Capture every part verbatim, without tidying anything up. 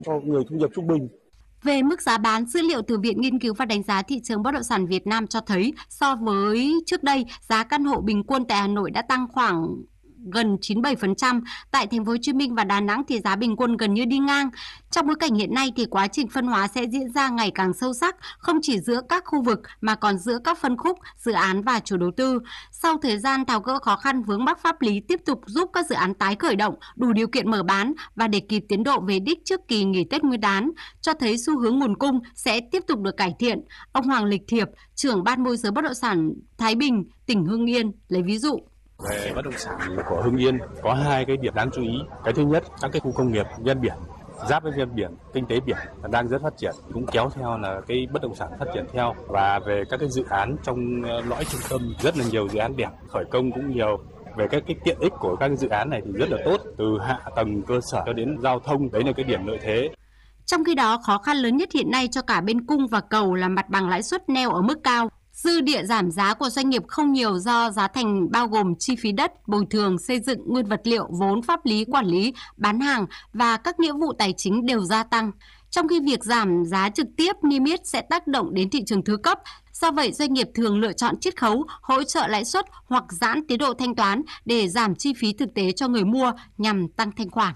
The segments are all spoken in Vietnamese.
cho người thu nhập trung bình. Về mức giá bán, dữ liệu từ Viện Nghiên cứu và Đánh giá thị trường bất động sản Việt Nam cho thấy so với trước đây, giá căn hộ bình quân tại Hà Nội đã tăng khoảng gần chín mươi bảy phần trăm, tại Thành phố Hồ Chí Minh và Đà Nẵng thì giá bình quân gần như đi ngang. Trong bối cảnh hiện nay thì quá trình phân hóa sẽ diễn ra ngày càng sâu sắc, không chỉ giữa các khu vực mà còn giữa các phân khúc, dự án và chủ đầu tư. Sau thời gian tháo gỡ khó khăn vướng mắc pháp lý tiếp tục giúp các dự án tái khởi động, đủ điều kiện mở bán và để kịp tiến độ về đích trước kỳ nghỉ Tết Nguyên đán, cho thấy xu hướng nguồn cung sẽ tiếp tục được cải thiện. Ông Hoàng Lịch Thiệp, trưởng ban môi giới bất động sản Thái Bình, tỉnh Hưng Yên lấy ví dụ. Về bất động sản của Hưng Yên có hai cái điểm đáng chú ý. Cái thứ nhất, các cái khu công nghiệp ven biển, giáp với ven biển, kinh tế biển đang rất phát triển, cũng kéo theo là cái bất động sản phát triển theo. Và về các cái dự án trong lõi trung tâm, rất là nhiều dự án đẹp, khởi công cũng nhiều. Về các cái tiện ích của các dự án này thì rất là tốt, từ hạ tầng cơ sở cho đến giao thông, đấy là cái điểm lợi thế. Trong khi đó, khó khăn lớn nhất hiện nay cho cả bên cung và cầu là mặt bằng lãi suất neo ở mức cao. Dư địa giảm giá của doanh nghiệp không nhiều do giá thành bao gồm chi phí đất, bồi thường, xây dựng, nguyên vật liệu, vốn pháp lý, quản lý, bán hàng và các nghĩa vụ tài chính đều gia tăng. Trong khi việc giảm giá trực tiếp niêm yết sẽ tác động đến thị trường thứ cấp, do vậy doanh nghiệp thường lựa chọn chiết khấu, hỗ trợ lãi suất hoặc giãn tiến độ thanh toán để giảm chi phí thực tế cho người mua nhằm tăng thanh khoản.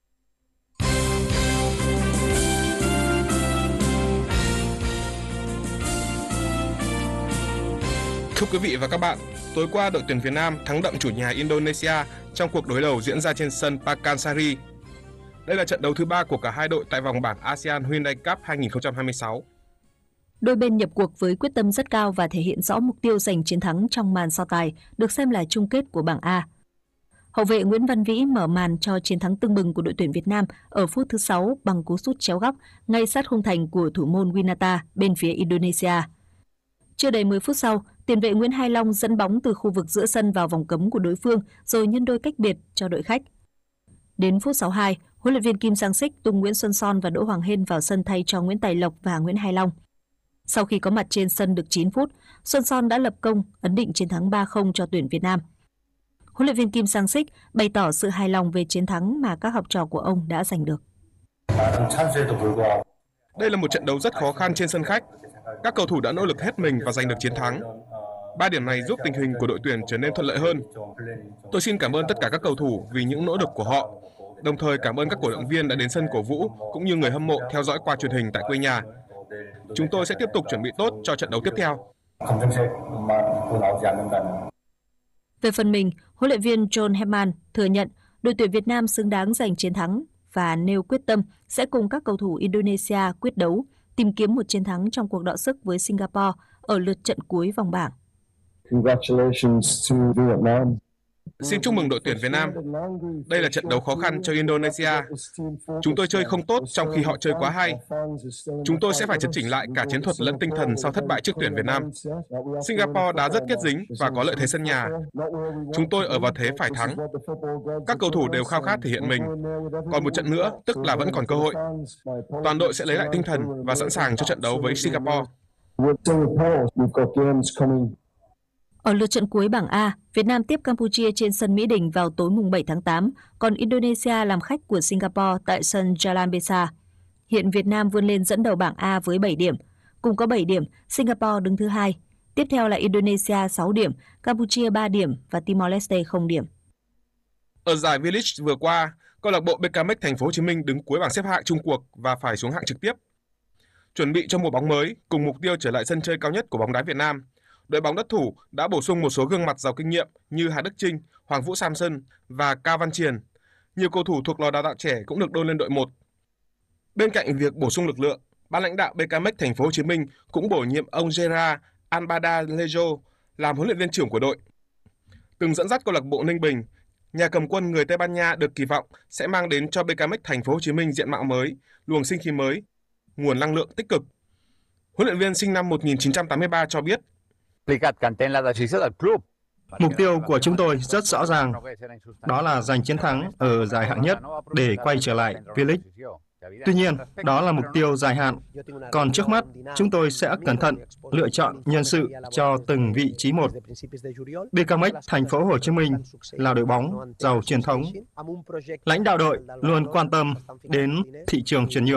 Thưa quý vị và các bạn, tối qua đội tuyển Việt Nam thắng đậm chủ nhà Indonesia trong cuộc đối đầu diễn ra trên sân Pakansari. Đây là trận đấu thứ ba của cả hai đội tại vòng bảng ASEAN Hyundai Cup hai không hai sáu. Đôi bên nhập cuộc với quyết tâm rất cao và thể hiện rõ mục tiêu giành chiến thắng trong màn so tài, được xem là chung kết của bảng A. Hậu vệ Nguyễn Văn Vĩ mở màn cho chiến thắng tưng bừng của đội tuyển Việt Nam ở phút thứ sáu bằng cú sút chéo góc ngay sát khung thành của thủ môn Winata bên phía Indonesia. Chưa đầy mười phút sau, tiền vệ Nguyễn Hai Long dẫn bóng từ khu vực giữa sân vào vòng cấm của đối phương rồi nhân đôi cách biệt cho đội khách. Đến phút sáu mươi hai, huấn luyện viên Kim Sang-sik tung Nguyễn Xuân Son và Đỗ Hoàng Hên vào sân thay cho Nguyễn Tài Lộc và Nguyễn Hai Long. Sau khi có mặt trên sân được chín phút, Xuân Son đã lập công ấn định chiến thắng ba không cho tuyển Việt Nam. Huấn luyện viên Kim Sang-sik bày tỏ sự hài lòng về chiến thắng mà các học trò của ông đã giành được. Đây là một trận đấu rất khó khăn trên sân khách. Các cầu thủ đã nỗ lực hết mình và giành được chiến thắng. Ba điểm này giúp tình hình của đội tuyển trở nên thuận lợi hơn. Tôi xin cảm ơn tất cả các cầu thủ vì những nỗ lực của họ. Đồng thời cảm ơn các cổ động viên đã đến sân cổ vũ cũng như người hâm mộ theo dõi qua truyền hình tại quê nhà. Chúng tôi sẽ tiếp tục chuẩn bị tốt cho trận đấu tiếp theo. Về phần mình, huấn luyện viên John Herdman thừa nhận đội tuyển Việt Nam xứng đáng giành chiến thắng và nêu quyết tâm sẽ cùng các cầu thủ Indonesia quyết đấu, tìm kiếm một chiến thắng trong cuộc đọ sức với Singapore ở lượt trận cuối vòng bảng. Xin chúc mừng đội tuyển Việt Nam. Đây là trận đấu khó khăn cho Indonesia. Chúng tôi chơi không tốt trong khi họ chơi quá hay. Chúng tôi sẽ phải chấn chỉnh lại cả chiến thuật lẫn tinh thần sau thất bại trước tuyển Việt Nam. Singapore đá rất kết dính và có lợi thế sân nhà. Chúng tôi ở vào thế phải thắng. Các cầu thủ đều khao khát thể hiện mình. Còn một trận nữa, tức là vẫn còn cơ hội. Toàn đội sẽ lấy lại tinh thần và sẵn sàng cho trận đấu với Singapore. Ở lượt trận cuối bảng A, Việt Nam tiếp Campuchia trên sân Mỹ Đình vào tối mùng bảy tháng tám, còn Indonesia làm khách của Singapore tại sân Jalan Besar. Hiện Việt Nam vươn lên dẫn đầu bảng A với bảy điểm. Cùng có bảy điểm, Singapore đứng thứ hai. Tiếp theo là Indonesia sáu điểm, Campuchia ba điểm và Timor-Leste không điểm. Ở giải V-League vừa qua, câu lạc bộ bê ca em ích Thành phố Hồ Chí Minh đứng cuối bảng xếp hạng chung cuộc và phải xuống hạng trực tiếp. Chuẩn bị cho mùa bóng mới, cùng mục tiêu trở lại sân chơi cao nhất của bóng đá Việt Nam, đội bóng đất thủ đã bổ sung một số gương mặt giàu kinh nghiệm như Hà Đức Chinh, Hoàng Vũ Samson và Cao Văn Triền. Nhiều cầu thủ thuộc lò đào tạo trẻ cũng được đôn lên đội một. Bên cạnh việc bổ sung lực lượng, ban lãnh đạo bê ca em ích Thành phố Hồ Chí Minh cũng bổ nhiệm ông Gerard Albada-Lejo làm huấn luyện viên trưởng của đội. Từng dẫn dắt câu lạc bộ Ninh Bình, nhà cầm quân người Tây Ban Nha được kỳ vọng sẽ mang đến cho bê ca em ích Thành phố Hồ Chí Minh diện mạo mới, luồng sinh khí mới, nguồn năng lượng tích cực. Huấn luyện viên sinh năm một nghìn chín trăm tám mươi ba cho biết: Mục tiêu của chúng tôi rất rõ ràng, đó là giành chiến thắng ở giải hạng nhất để quay trở lại V-League. Tuy nhiên, đó là mục tiêu dài hạn. Còn trước mắt, chúng tôi sẽ cẩn thận lựa chọn nhân sự cho từng vị trí một. bê ca em ích Thành phố Hồ Chí Minh là đội bóng giàu truyền thống. Lãnh đạo đội luôn quan tâm đến thị trường chuyển nhượng.